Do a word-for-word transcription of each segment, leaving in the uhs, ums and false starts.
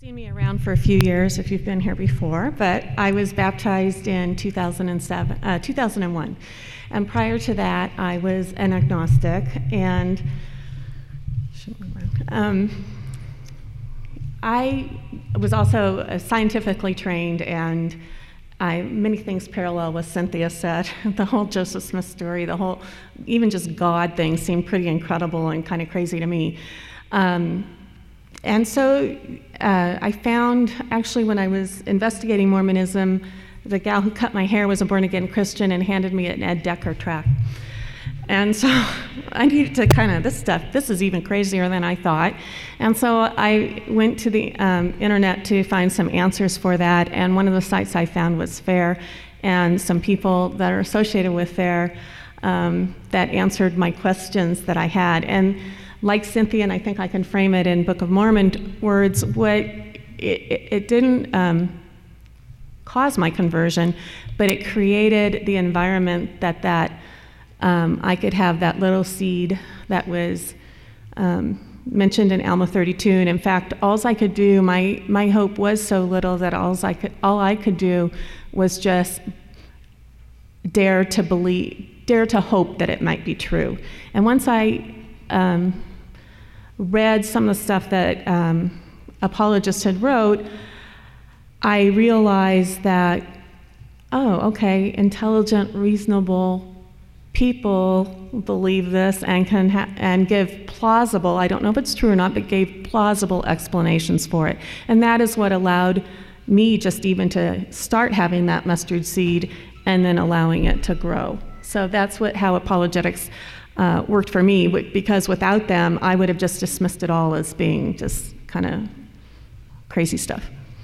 seen me around for a few years if you've been here before, but I was baptized in two thousand seven, uh, two thousand one. And prior to that, I was an agnostic, and um, I was also uh, scientifically trained, and I, many things parallel what Cynthia said. The whole Joseph Smith story, the whole, even just God thing seemed pretty incredible and kind of crazy to me. Um, and so uh, I found, actually, when I was investigating Mormonism, the gal who cut my hair was a born-again Christian and handed me an Ed Decker tract. And so I needed to kind of, this stuff, this is even crazier than I thought. And so I went to the um, internet to find some answers for that, and one of the sites I found was FAIR, and some people that are associated with FAIR um, that answered my questions that I had. And like Cynthia, and I think I can frame it in Book of Mormon words, what it, it, it didn't um, cause my conversion, but it created the environment that that Um, I could have that little seed that was um, mentioned in Alma thirty-two, and in fact, all I could do, my my hope was so little that all I could all I could do was just dare to believe, dare to hope that it might be true. And once I um, read some of the stuff that um, apologists had wrote, I realized that, oh, okay, intelligent, reasonable people believe this and can ha- and give plausible, I don't know if it's true or not, but gave plausible explanations for it. And that is what allowed me just even to start having that mustard seed and then allowing it to grow. So that's what how apologetics uh, worked for me, because without them, I would have just dismissed it all as being just kind of crazy stuff.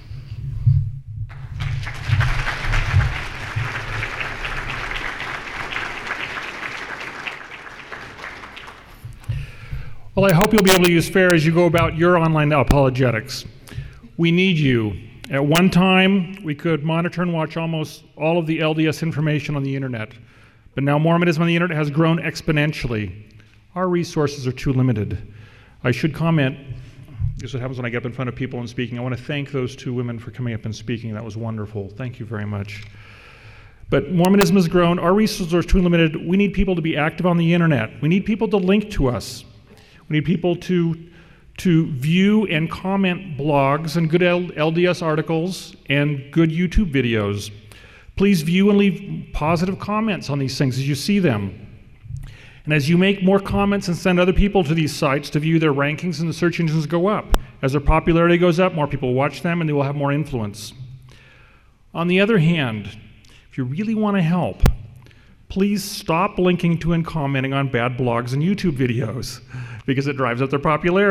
Well, I hope you'll be able to use FAIR as you go about your online apologetics. We need you. At one time, we could monitor and watch almost all of the L D S information on the internet, but now Mormonism on the internet has grown exponentially. Our resources are too limited. I should comment, this is what happens when I get up in front of people and speaking. I want to thank those two women for coming up and speaking. That was wonderful. Thank you very much. But Mormonism has grown. Our resources are too limited. We need people to be active on the internet. We need people to link to us. We need people to, to view and comment blogs and good L D S articles and good YouTube videos. Please view and leave positive comments on these things as you see them. And as you make more comments and send other people to these sites to view their rankings, and the search engines go up. As their popularity goes up, more people watch them and they will have more influence. On the other hand, if you really want to help, please stop linking to and commenting on bad blogs and YouTube videos, because it drives up their popularity.